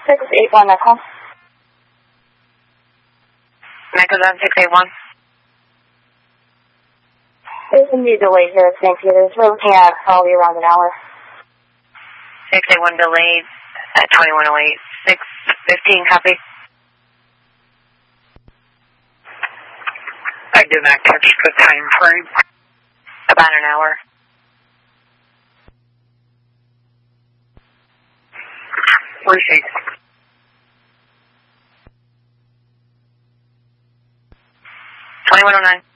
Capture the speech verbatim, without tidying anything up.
six eight one, Echo. Echo on six eight one. There's a new delay here at Saint Peter's. We're looking at probably around an hour. six eight one delayed at twenty-one oh eight. six fifteen, copy. I did not catch the time frame. About an hour. Appreciate it. twenty-one oh nine.